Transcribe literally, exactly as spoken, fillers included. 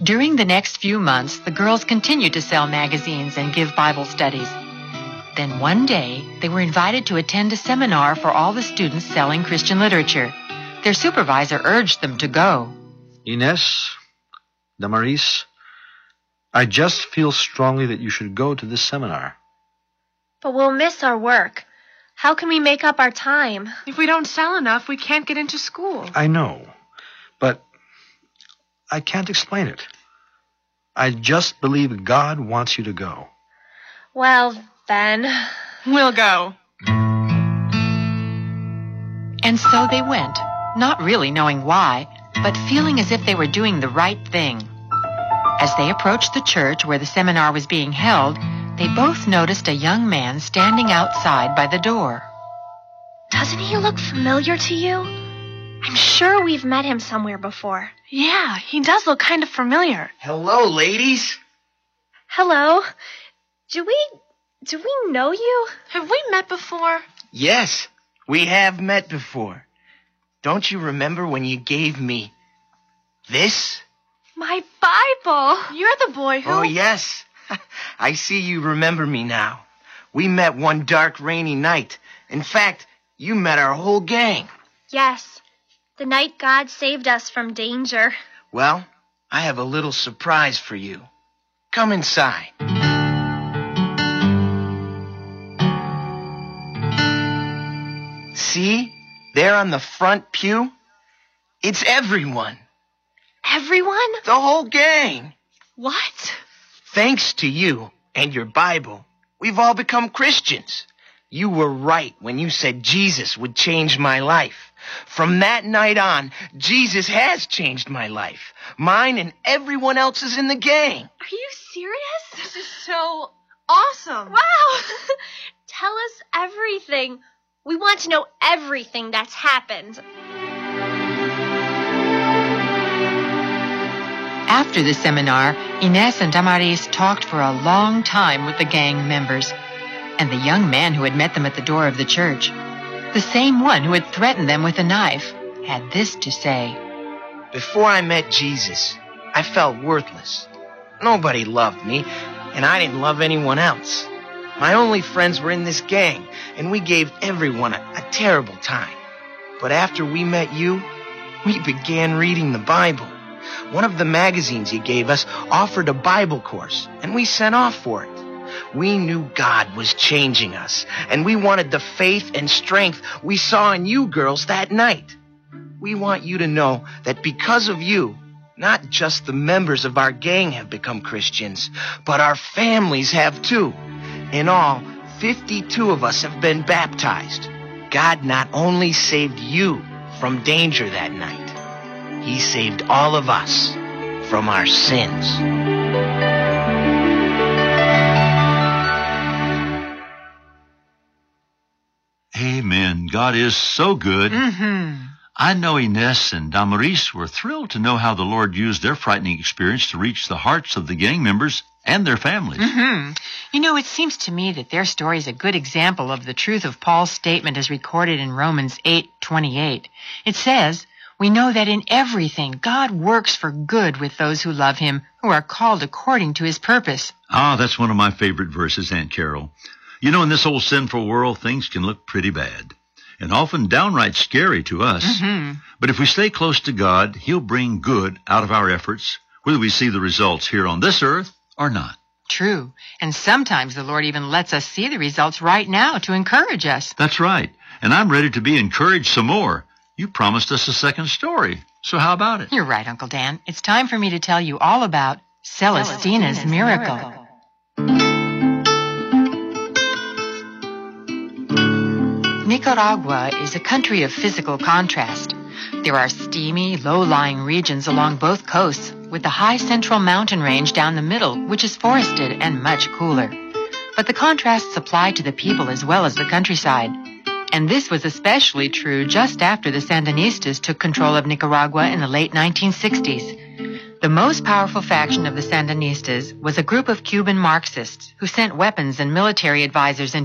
During the next few months, the girls continued to sell magazines and give Bible studies. Then one day, they were invited to attend a seminar for all the students selling Christian literature. Their supervisor urged them to go. Ines, Damaris, I just feel strongly that you should go to this seminar. But we'll miss our work. How can we make up our time? If we don't sell enough, we can't get into school. I know, but I can't explain it. I just believe God wants you to go. Well, then... We'll go. And so they went, not really knowing why, but feeling as if they were doing the right thing. As they approached the church where the seminar was being held, they both noticed a young man standing outside by the door. Doesn't he look familiar to you? I'm sure we've met him somewhere before. Yeah, he does look kind of familiar. Hello, ladies. Hello. Do we... do we know you? Have we met before? Yes, we have met before. Don't you remember when you gave me this? My Bible. You're the boy who... Oh, yes. I see you remember me now. We met one dark, rainy night. In fact, you met our whole gang. Yes. The night God saved us from danger. Well, I have a little surprise for you. Come inside. See? There on the front pew? It's everyone. Everyone? The whole gang. What? Thanks to you and your Bible, we've all become Christians. You were right when you said Jesus would change my life. From that night on, Jesus has changed my life. Mine and everyone else's in the gang. Are you serious? This is so awesome. Wow! Tell us everything. We want to know everything that's happened. After the seminar, Ines and Damaris talked for a long time with the gang members and the young man who had met them at the door of the church. The same one who had threatened them with a knife had this to say. Before I met Jesus, I felt worthless. Nobody loved me, and I didn't love anyone else. My only friends were in this gang, and we gave everyone a, a terrible time. But after we met you, we began reading the Bible. One of the magazines you gave us offered a Bible course, and we sent off for it. We knew God was changing us, and we wanted the faith and strength we saw in you girls that night. We want you to know that because of you, not just the members of our gang have become Christians, but our families have too. In all, fifty-two of us have been baptized. God not only saved you from danger that night, He saved all of us from our sins. Amen. God is so good. Mm-hmm. I know Ines and Damaris were thrilled to know how the Lord used their frightening experience to reach the hearts of the gang members and their families. Mm-hmm. You know, it seems to me that their story is a good example of the truth of Paul's statement as recorded in Romans eight twenty-eight. It says, "We know that in everything God works for good with those who love Him, who are called according to His purpose." Ah, that's one of my favorite verses, Aunt Carol. You know, in this old sinful world, things can look pretty bad, and often downright scary to us. Mm-hmm. But if we stay close to God, He'll bring good out of our efforts, whether we see the results here on this earth or not. True. And sometimes the Lord even lets us see the results right now to encourage us. That's right. And I'm ready to be encouraged some more. You promised us a second story. So how about it? You're right, Uncle Dan. It's time for me to tell you all about Celestina's, Celestina's miracle. miracle. Nicaragua is a country of physical contrast. There are steamy, low-lying regions along both coasts, with the high central mountain range down the middle, which is forested and much cooler. But the contrasts apply to the people as well as the countryside. And this was especially true just after the Sandinistas took control of Nicaragua in the late nineteen sixties. The most powerful faction of the Sandinistas was a group of Cuban Marxists who sent weapons and military advisors into